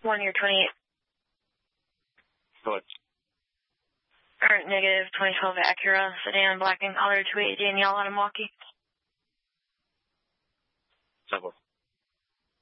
1 year 28. Good. Current negative 2012 Acura sedan, black and color, 280 Danielle out of Milwaukee. Simple.